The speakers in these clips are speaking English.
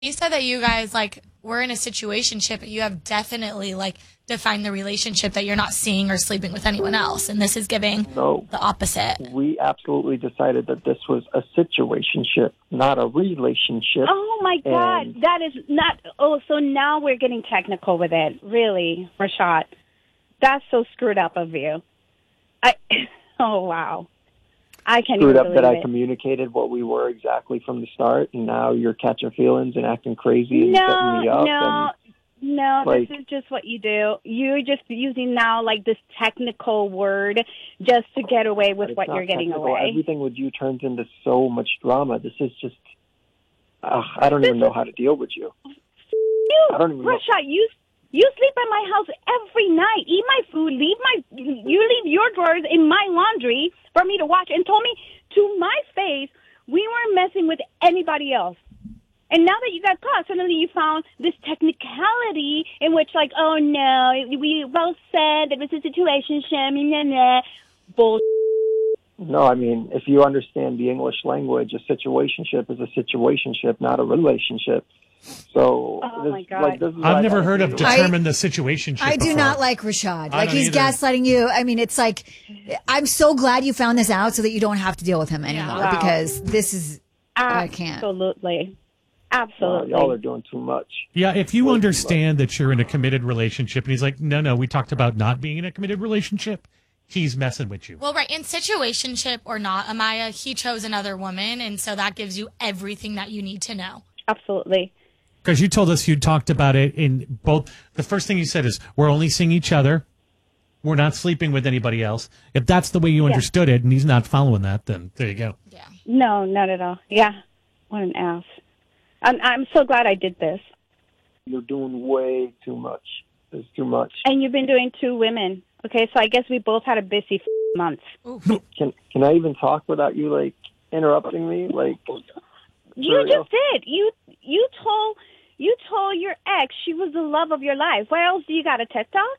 You said that you guys, like, were in a situationship, but you have definitely, like, defined the relationship that you're not seeing or sleeping with anyone else, and this is giving the opposite. We absolutely decided that this was a situationship, not a relationship. Oh, my God. That is not... Oh, so now we're getting technical with it. Really, Rashad. That's so screwed up of you. Oh, wow. I can't Screwed even up believe that I it. communicated what we were exactly from the start, and now you're catching feelings and acting crazy and setting me up. No, like, this is just what you do. You're just using now like this technical word just to get away with what you're getting technical. away. Everything with you turns into so much drama. This is just, I don't even know how to deal with you. I don't even know. Rashad, you sleep at my house every night. Eat my food. You leave your drawers in my laundry for me to watch, and told me to my face we weren't messing with anybody else. And now that you got caught, suddenly you found this technicality in which, like, oh no, we both said that it was a situation. Bullshit. No, I mean, if you understand the English language, a situationship is a situationship, not a relationship. So, my God. this is I've never heard of determine the situation. I do not like Rashad. Like, he's gaslighting you. I mean, it's like, I'm so glad you found this out so that you don't have to deal with him anymore because this is, I can't. Absolutely. Absolutely. Y'all are doing too much. Yeah, if you understand that you're in a committed relationship and he's like, no, we talked about not being in a committed relationship, he's messing with you. Well, right, in situationship or not, Amaya, he chose another woman, and so that gives you everything that you need to know. Absolutely. Because you told us you talked about it in both. The first thing you said is, we're only seeing each other. We're not sleeping with anybody else. If that's the way you understood it and he's not following that, then there you go. Yeah. No, not at all. Yeah. What an ass. I'm so glad I did this. You're doing way too much. It's too much. And you've been doing 2 women. Okay, so I guess we both had a busy month. Can I even talk without you, like, interrupting me? Like, you just did. You told your ex she was the love of your life. Where else do you got a TikTok?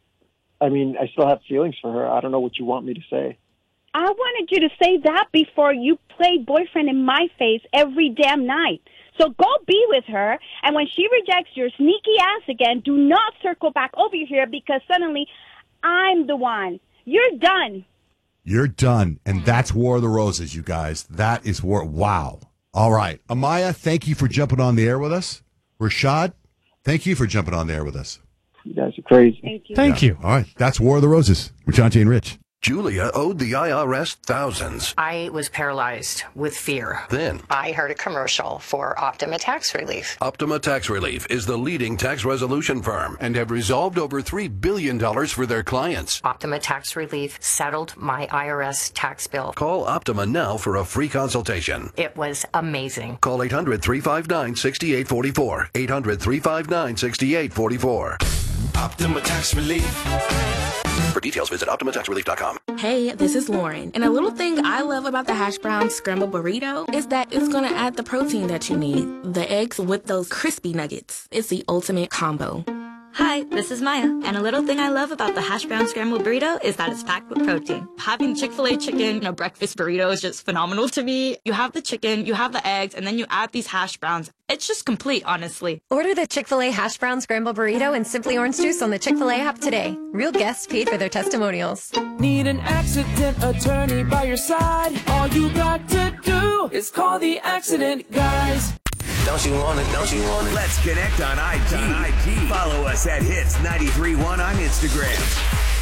I mean, I still have feelings for her. I don't know what you want me to say. I wanted you to say that before you played boyfriend in my face every damn night. So go be with her, and when she rejects your sneaky ass again, do not circle back over here because suddenly I'm the one. You're done. You're done, and that's War of the Roses, you guys. That is war. Wow. All right. Amaya, thank you for jumping on the air with us. Rashad, thank you for jumping on the air with us. You guys are crazy. Thank you. Thank you. All right. That's War of the Roses with John J. and Rich. Julia owed the IRS thousands. I was paralyzed with fear. Then I heard a commercial for Optima Tax Relief. Optima Tax Relief is the leading tax resolution firm and have resolved over $3 billion for their clients. Optima Tax Relief settled my IRS tax bill. Call Optima now for a free consultation. It was amazing. Call 800-359-6844. 800-359-6844. Optima Tax Relief. For details, visit OptimaTaxRelief.com. Hey, this is Lauren. And a little thing I love about the hash brown scramble burrito is that it's going to add the protein that you need. The eggs with those crispy nuggets. It's the ultimate combo. Hi, this is Maya, and a little thing I love about the hash brown scrambled burrito is that it's packed with protein. Having Chick-fil-A chicken in a breakfast burrito is just phenomenal to me. You have the chicken, you have the eggs, and then you add these hash browns. It's just complete, honestly. Order the Chick-fil-A hash brown scrambled burrito and Simply Orange Juice on the Chick-fil-A app today. Real guests paid for their testimonials. Need an accident attorney by your side? All you got to do is call the accident guys. Don't you want it? Don't you want it? Let's connect on IG. Follow us at Hits 93.1 on Instagram.